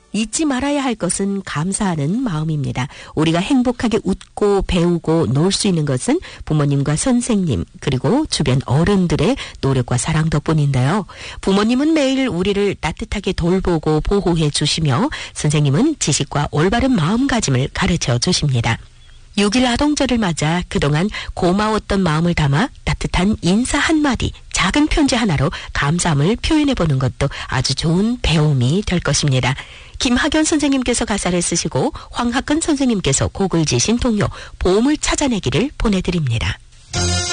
잊지 말아야 할 것은 감사하는 마음입니다. 우리가 행복하게 웃고 배우고 놀 수 있는 것은 부모님과 선생님 그리고 주변 어른들의 노력과 사랑 덕분인데요. 부모님은 매일 우리를 따뜻하게 돌보고 보호해 주시며 선생님은 지식과 올바른 마음가짐을 가르쳐 주십니다. 6일 아동절을 맞아 그동안 고마웠던 마음을 담아 따뜻한 인사 한마디, 작은 편지 하나로 감사함을 표현해보는 것도 아주 좋은 배움이 될 것입니다. 김학연 선생님께서 가사를 쓰시고 황학근 선생님께서 곡을 지신 동요 보물 찾아내기를 보내드립니다.